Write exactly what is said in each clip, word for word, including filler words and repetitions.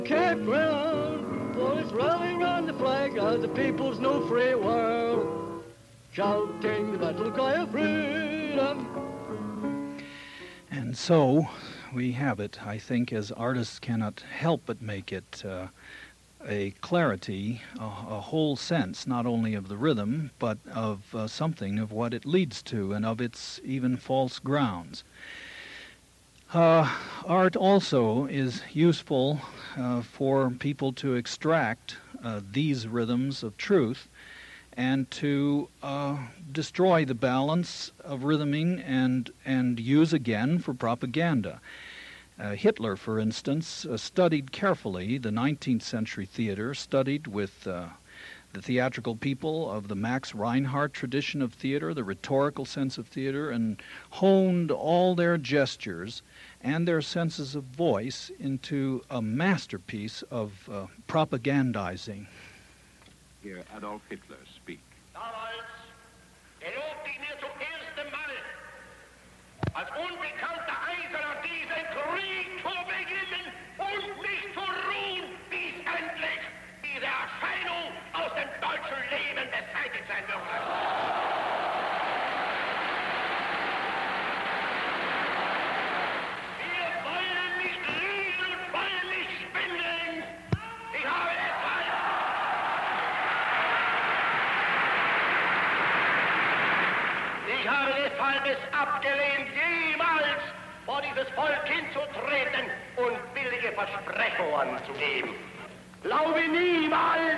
Cape Brown, boys rallying round the flag of the people's new free world, shouting the battle cry of freedom. And so we have it. I think as artists cannot help but make it uh, a clarity, a, a whole sense, not only of the rhythm, but of uh, something of what it leads to and of its even false grounds. Uh, art also is useful uh, for people to extract uh, these rhythms of truth and to uh, destroy the balance of rhythming and, and use again for propaganda. Uh, Hitler, for instance, uh, studied carefully the nineteenth century theater, studied with uh, the theatrical people of the Max Reinhardt tradition of theater, the rhetorical sense of theater, and honed all their gestures and their senses of voice into a masterpiece of uh, propagandizing. Hear Adolf Hitler speak. Damals gelobte ich mir zum ersten Mal, als unbekannter Eiserner diesen Krieg zu beginnen und nicht zu ruhen, bis endlich diese Erscheinung aus dem deutschen Leben beseitigt sein würde. Es abgelehnt, jemals vor dieses Volk hinzutreten und billige Versprechungen zu geben. Glaube niemals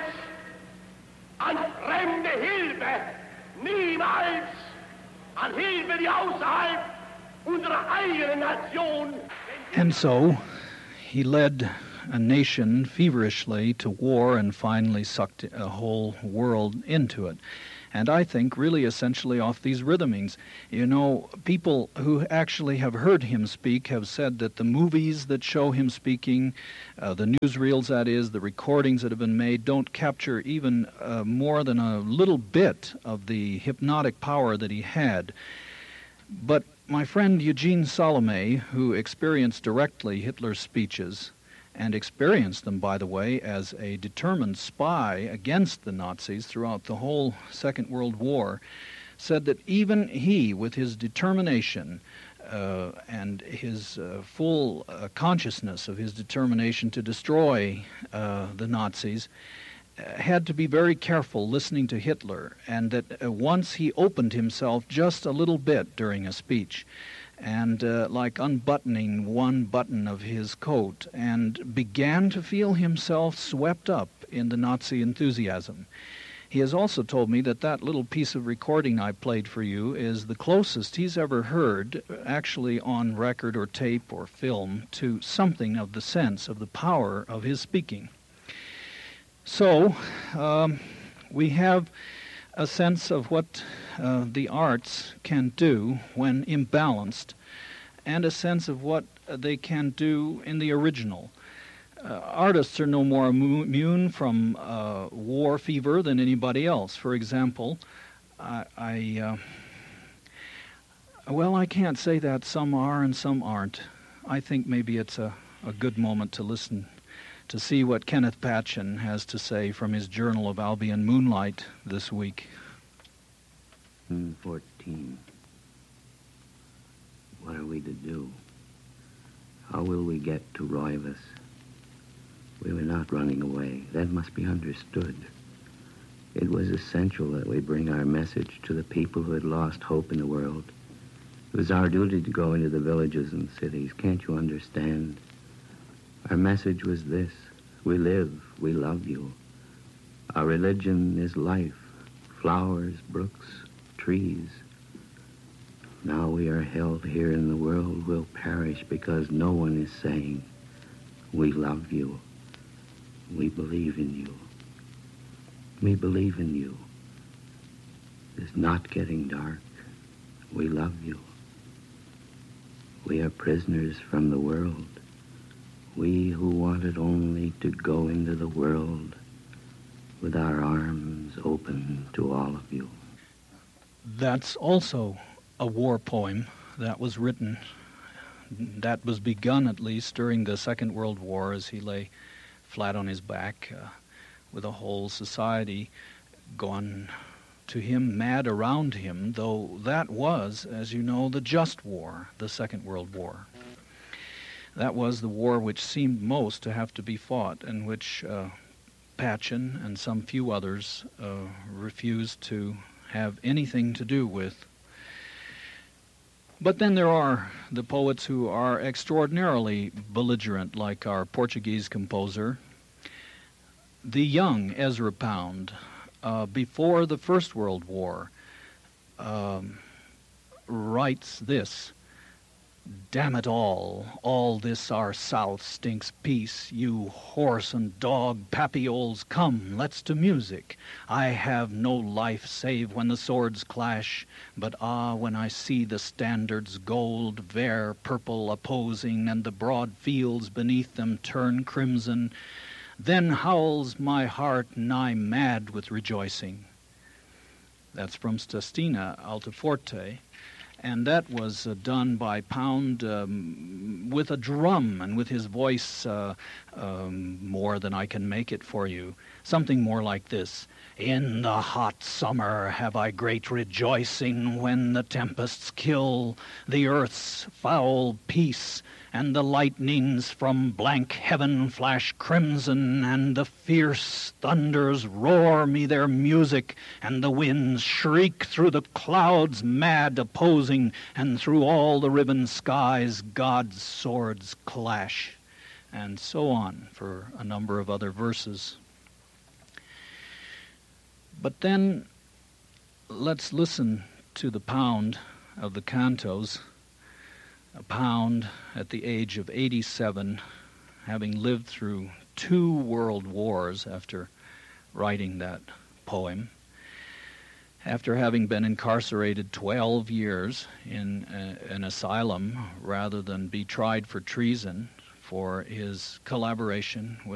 an fremde Hilfe, niemals an Hilfe, die außerhalb unserer eigenen Nation. And so he led a nation feverishly to war and finally sucked a whole world into it. And I think really essentially off these rhythmings. You know, people who actually have heard him speak have said that the movies that show him speaking, uh, the newsreels that is, the recordings that have been made, don't capture even uh, more than a little bit of the hypnotic power that he had. But my friend Eugene Salome, who experienced directly Hitler's speeches, and experienced them, by the way, as a determined spy against the Nazis throughout the whole Second World War, said that even he, with his determination uh, and his uh, full uh, consciousness of his determination to destroy uh, the Nazis, uh, had to be very careful listening to Hitler, and that uh, once he opened himself just a little bit during a speech, and uh, like unbuttoning one button of his coat, and began to feel himself swept up in the Nazi enthusiasm. He has also told me that that little piece of recording I played for you is the closest he's ever heard, actually on record or tape or film, to something of the sense of the power of his speaking. So, um, we have a sense of what uh, the arts can do when imbalanced, and a sense of what they can do in the original. Uh, artists are no more immune from uh, war fever than anybody else. For example, I, I uh, well, I can't say that. Some are and some aren't. I think maybe it's a, a good moment to listen to see what Kenneth Patchen has to say from his Journal of Albion Moonlight this week. fourteen. What are we to do? How will we get to Roivas? We were not running away. That must be understood. It was essential that we bring our message to the people who had lost hope in the world. It was our duty to go into the villages and cities. Can't you understand? Our message was this: we live, we love you. Our religion is life, flowers, brooks, trees. Now we are held here in the world, will perish because no one is saying, we love you. We believe in you. We believe in you. It's not getting dark. We love you. We are prisoners from the world. We who wanted only to go into the world with our arms open to all of you. That's also a war poem that was written, that was begun at least during the Second World War as he lay flat on his back, uh, with a whole society gone to him, mad around him, though that was, as you know, the just war, the Second World War. That was the war which seemed most to have to be fought, and which uh, Patchen and some few others uh, refused to have anything to do with. But then there are the poets who are extraordinarily belligerent, like our Portuguese composer, the young Ezra Pound, uh, before the First World War, um, writes this: "Damn it all, all this our South stinks peace. You horse and dog papioles, come, let's to music. I have no life save when the swords clash, but ah, when I see the standards gold, ver, purple opposing, and the broad fields beneath them turn crimson, then howls my heart nigh mad with rejoicing." That's from Sestina Altaforte. And that was uh, done by Pound um, with a drum and with his voice uh, um, more than I can make it for you. Something more like this: "In the hot summer have I great rejoicing, when the tempests kill the earth's foul peace, and the lightnings from blank heaven flash crimson, and the fierce thunders roar me their music, and the winds shriek through the clouds mad opposing, and through all the riven skies God's swords clash," and so on for a number of other verses. But then let's listen to the Pound of the cantos. A Pound at the age of eighty-seven, having lived through two world wars after writing that poem, after having been incarcerated twelve years in a, an asylum rather than be tried for treason for his collaboration with